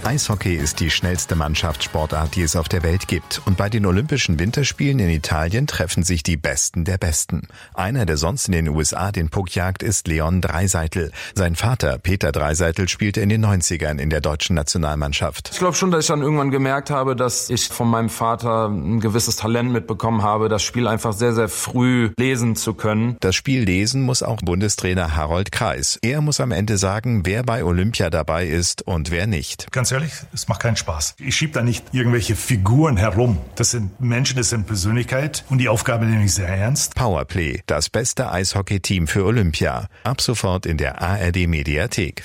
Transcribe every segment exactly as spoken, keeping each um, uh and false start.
Eishockey ist die schnellste Mannschaftssportart, die es auf der Welt gibt. Und bei den Olympischen Winterspielen in Italien treffen sich die Besten der Besten. Einer, der sonst in den U S A den Puck jagt, ist Leon Draisaitl. Sein Vater, Peter Draisaitl, spielte in den neunzigern in der deutschen Nationalmannschaft. Ich glaube schon, dass ich dann irgendwann gemerkt habe, dass ich von meinem Vater ein gewisses Talent mitbekommen habe, das Spiel einfach sehr, sehr früh lesen zu können. Das Spiel lesen muss auch Bundestrainer Harold Kreis. Er muss am Ende sagen, wer bei Olympia dabei ist und wer nicht. Ganz ehrlich, es macht keinen Spaß. Ich schiebe da nicht irgendwelche Figuren herum. Das sind Menschen, das sind Persönlichkeit und die Aufgabe nehme ich sehr ernst. Powerplay, das beste Eishockey-Team für Olympia. Ab sofort in der A R D-Mediathek.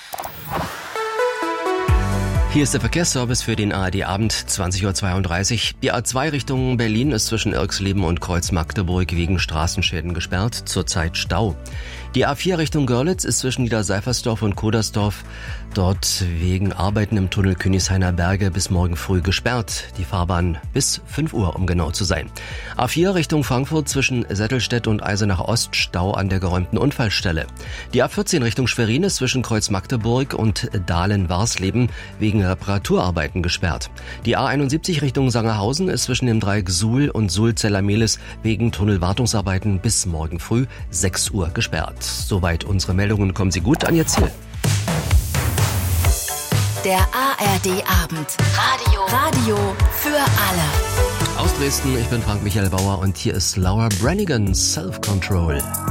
Hier ist der Verkehrsservice für den A R D-Abend, zwanzig Uhr zweiunddreißig. Die A zwei Richtung Berlin ist zwischen Irxleben und Kreuz Magdeburg wegen Straßenschäden gesperrt, zurzeit Stau. Die A vier Richtung Görlitz ist zwischen Niederseifersdorf und Kodersdorf dort wegen Arbeiten im Tunnel Königshainer Berge bis morgen früh gesperrt. Die Fahrbahn bis fünf Uhr, um genau zu sein. A vier Richtung Frankfurt zwischen Settelstedt und Eisenach Ost, Stau an der geräumten Unfallstelle. Die A vierzehn Richtung Schwerin ist zwischen Kreuz Magdeburg und Dahlen-Warsleben wegen Reparaturarbeiten gesperrt. Die A einundsiebzig Richtung Sangerhausen ist zwischen dem Dreieck Suhl und Suhl-Zellermehlis wegen Tunnelwartungsarbeiten bis morgen früh sechs Uhr gesperrt. Soweit unsere Meldungen. Kommen Sie gut an Ihr Ziel. Der A R D-Abend. Radio. Radio für alle. Aus Dresden, ich bin Frank Michael Bauer und hier ist Laura Branigan, Self-Control.